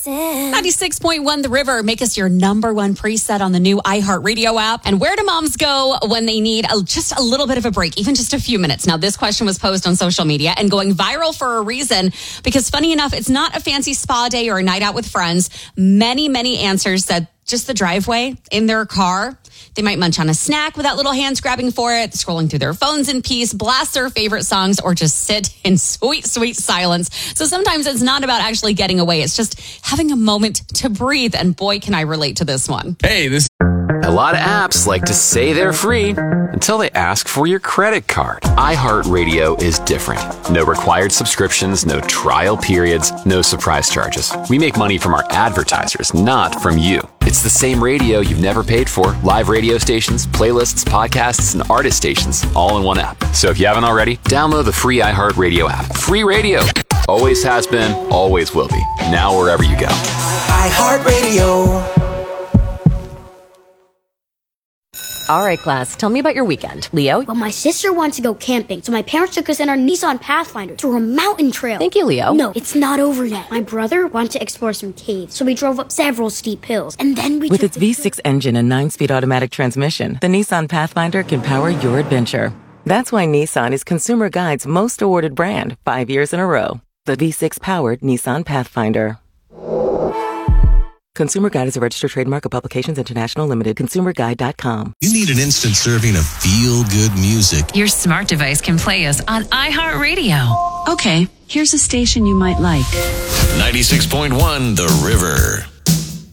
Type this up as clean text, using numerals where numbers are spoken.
96.1 The River. Make us your number one preset on the new iHeartRadio app. And where do moms go when they need just a little bit of a break, even just a few minutes? Now, this question was posted on social media and going viral for a reason, because funny enough, it's not a fancy spa day or a night out with friends. Many answers said just the driveway in their car. They might munch on a snack without little hands grabbing for it, scrolling through their phones in peace, blast their favorite songs, or just sit in sweet silence. So sometimes it's not about actually getting away. It's just having a moment to breathe. And boy, can I relate to this one. Hey, A lot of apps like to say they're free until they ask for your credit card. iHeartRadio is different. No required subscriptions, no trial periods, no surprise charges. We make money from our advertisers, not from you. It's the same radio you've never paid for. Live radio stations, playlists, podcasts, and artist stations, all in one app. So if you haven't already, download the free iHeartRadio app. Free radio. Always has been, always will be. Now wherever you go. iHeartRadio. All right, class, tell me about your weekend. Leo? Well, my sister wants to go camping, so my parents took us in our Nissan Pathfinder through a mountain trail. Thank you, Leo. No, it's not over yet. My brother wanted to explore some caves, so we drove up several steep hills, and then we With its V6 engine and 9-speed automatic transmission, the Nissan Pathfinder can power your adventure. That's why Nissan is Consumer Guide's most awarded brand 5 years in a row. The V6-powered Nissan Pathfinder. Consumer Guide is a registered trademark of Publications International Limited. ConsumerGuide.com. You need an instant serving of feel-good music. Your smart device can play us on iHeartRadio. Okay, here's a station you might like. 96.1 The River.